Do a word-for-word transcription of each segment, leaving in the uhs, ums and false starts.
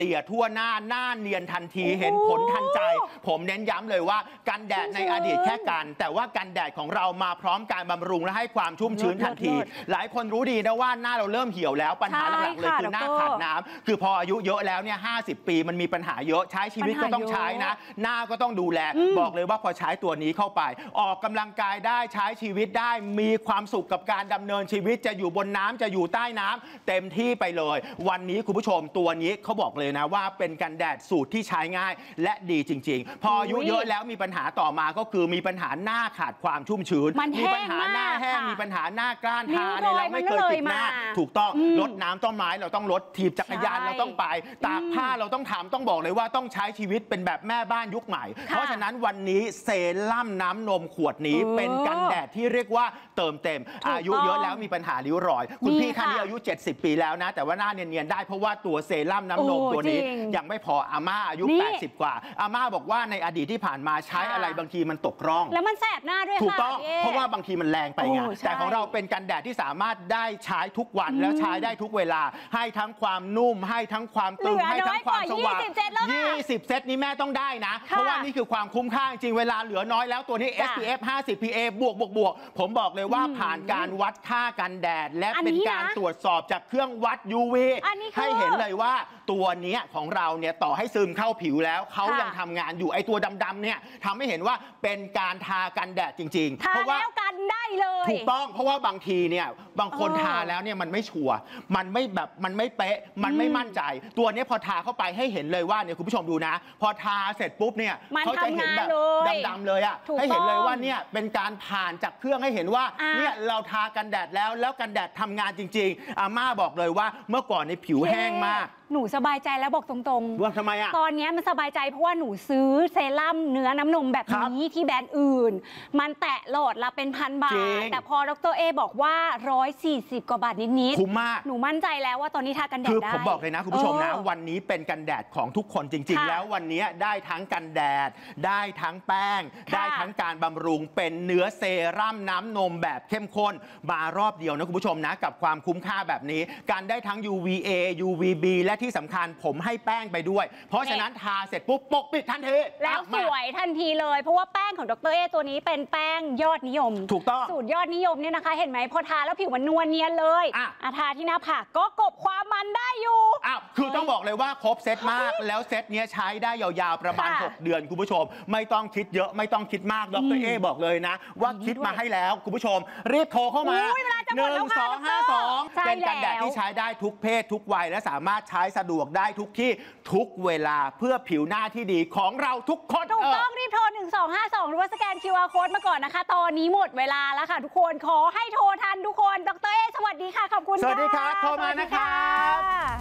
เตี่ยทั่วหน้าหน้าเนียนทันทีเห็นผลทันใจผมเน้นย้ำเลยว่ากันแดดในอดีตแค่กันแต่ว่ากันแดดของเรามาพร้อมการบำรุงและให้ความชุ่มชื้นทันทีหลายคนรู้ดีนะว่าหน้าเราเริ่มเหี่ยวแล้วปัญหาหลักๆเลยคือหน้าขาดน้ำคือพออายุเยอะแล้วเนี่ยห้าสิบปีมันมีปัญหาเยอะใช้ชีวิตก็ต้องใช้นะหน้าก็ต้องดูแลบอกเลยว่าพอใช้ตัวนี้เข้าไปออกกำลังกายได้ใช้ชีวิตได้มีความสุขกับการดำเนินชีวิตจะอยู่บนน้ำจะอยู่ใต้น้ำเต็มที่ไปเลยวันนี้คุณผู้ชมตัวนี้เขาบอกเลยนะว่าเป็นกันแดดสูตรที่ใช้ง่ายและดีจริงๆพออายุเยอะแล้วมีปัญหาต่อมาก็คือมีปัญหาหน้าขาดความชุ่มชื้นมีปัญหาหน้าแห้งมีปัญหาหน้ากร้านทาเนี่ยเราไม่เคยติดหน้าถูกต้องลดน้ำต้นไม้เราต้องลดถีบจักรยานเราต้องไปตากผ้าเราต้องทำต้องบอกเลยว่าต้องใช้ชีวิตเป็นแบบแม่บ้านยุคใหม่เพราะฉะนั้นวันนี้เซรั่มน้ำนมขวดนี้เป็นกันแดดที่เรียกว่าเติมเต็มอายุเยอะแล้วมีปัญหาริ้วรอยคุณพี่ท่านนี้อายุเจ็ดสิบปีแล้วนะแต่ว่าหน้าเนียนๆได้เพราะว่าตัวเซรั่มน้ำนมตัวนี้ยังไม่พออาม่าอายุแปดสิบกว่าอาม่าบอกว่าในอดีตที่ผ่านมาใช้อะไรบางทีมันตกร่องแล้วมันแสบหน้าด้วยถูกต้องเพราะว่าบางทีมันแรงไปไงแต่ของเราเป็นกันแดดที่สามารถได้ใช้ทุกวันแล้วใช้ได้ทุกเวลาให้ทั้งความนุ่มให้ทั้งความตึงให้ทั้งความสว่างยี่สิบเซตนี้แม่ต้องได้นะเพราะว่านี่คือความคุ้มค่าจริงเวลาเหลือน้อยแล้วตัวนี้ เอส พี เอฟ ห้าสิบ พี เอ บวกบวกบวกผมบอกเลยว่าผ่านการวัดค่ากันแดดและเป็นการตรวจสอบจากเครื่องวัด ยู วี ให้เห็นเลยว่าตัวนี้ของเราเนี่ยต่อให้ซึมเข้าผิวแล้วเขายังทำงานอยู่ไอตัวดำๆเนี่ยทำให้เห็นว่าเป็นการทากันแดดจริงๆเพราะว่าแล้วกันได้เลยถูกต้องเพราะว่าบางทีเนี่ยบางคนทาแล้วเนี่ยมันไม่ชัวร์มันไม่แบบมันไม่เป๊ะมันไม่มั่นใจตัวนี้พอทาเข้าไปให้เห็นเลยว่าเนี่ยคุณผู้ชมดูนะพอทาเสร็จปุ๊บเนี่ยเขาจะเห็นแบบดำๆเลยอ่ะให้เห็นเลยว่าเนี่ยเป็นการผ่านจากเครื่องให้เห็นว่าเนี่ยเราทากันแดดแล้วแล้วกันแดดทำงานจริงๆอาม่าบอกเลยว่าเมื่อก่อนในผิวแห้งมากหนูสบายใจแล้วบอกตรงๆว่าทำไมอ่ะตอนนี้มันสบายใจเพราะว่าหนูซื้อเซรั่มเนื้อน้ำนมแบบนี้ที่แบรนด์อื่นมันแตะโหลดละเป็นพันบาทแต่พอดร.เอบอกว่าหนึ่งร้อยสี่สิบกว่าบาทนิดๆคุ้มมากหนูมั่นใจแล้วว่าตอนนี้ทากันแดดได้คือผมบอกเลยนะคุณผู้ชมนะวันนี้เป็นกันแดดของทุกคนจริงๆแล้ววันนี้ได้ทั้งกันแดดได้ทั้งแป้งได้ทั้งการบำรุงเป็นเนื้อเซรั่มน้ำนมแบบเข้มข้นมารอบเดียวนะคุณผู้ชมนะกับความคุ้มค่าแบบนี้การได้ทั้ง ยู วี เอ ยู วี บี และที่สำคัญผมให้แป้งไปด้วยเพราะฉะนั้นทาเสร็จปุ๊บปกปิดทันทีแล้วสวยทันทีเลยเพราะว่าแป้งของดร.เอตัวนี้เป็นแป้งยอดนิยมถูกต้องสูตรยอดนิยมเนี่ยนะคะเห็นไหมพอทาแล้วผิวมันนวลเนียนเลยอ่ะทาที่หน้าผากก็กบความมันได้อยู่อ้าวคือต้องบอกเลยว่าครบเซตมากแล้วเซตนี้ใช้ได้ยาวๆประมาณหกเดือนคุณผู้ชมไม่ต้องคิดเยอะไม่ต้องคิดมากดร.เอบอกเลยนะว่าคิดมาให้แล้วคุณผู้ชมรีบโทรเข้ามาหนึ่งสองห้าสองเป็นกันแดดที่ใช้ได้ทุกเพศทุกวัยและสามารถใช้สะดวกได้ทุกที่ทุกเวลาเพื่อผิวหน้าที่ดีของเราทุกคนถูกต้องรีบโทรหนึ่งสองห้าสองหรือว่าสแกน คิว อาร์ Code มาก่อนนะคะตอนนี้หมดเวลาแล้วค่ะทุกคนขอให้โทรทันทุกคนดร.เอสวัสดีค่ะขอบคุณสวัสดีครับโทรมานะครับ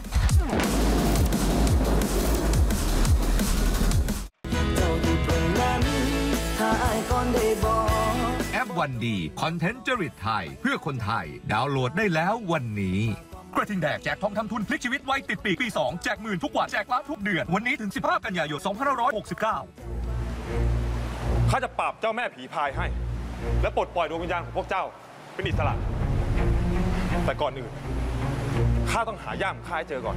แอปวันดีคอนเทนต์จริตไทยเพื่อคนไทยดาวน์โหลดได้แล้ววันนี้กระทิงแดงแจกทองทำทุนพลิกชีวิตไว้ติดปีกปีสองแจกหมื่นทุกวันแจกล้านทุกเดือนวันนี้ถึงสิบห้ากันยายนสองพันห้าร้อยหกสิบเก้าข้าจะปราบเจ้าแม่ผีพายให้และปลดปล่อยดวงวิญญาณของพวกเจ้าเป็นอิสระแต่ก่อนอื่นข้าต้องหาย่ามข้าให้เจอก่อน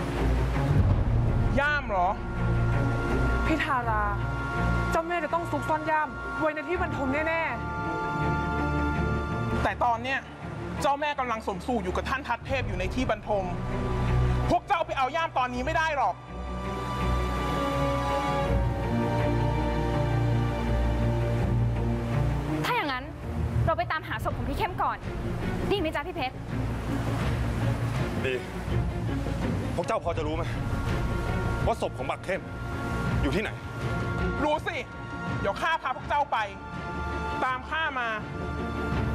ย่ามเหรอพี่ทาราเจ้าแม่จะต้องซุกซ่อนย่ามไว้ในที่บรรทมแน่ๆแต่ตอนเนี้ยเจ้าแม่กำลังสมสู่อยู่กับท่านทัตเทพอยู่ในที่บรรทมพวกเจ้าไปเอาย่ามตอนนี้ไม่ได้หรอกถ้าอย่างนั้นเราไปตามหาศพของพี่เข้มก่อนดีไหมจ๊ะพี่เพชรดีพวกเจ้าพอจะรู้ไหมว่าศพของบักเข้มอยู่ที่ไหนรู้สิเดี๋ยวข้าพาพวกเจ้าไปตามข้ามา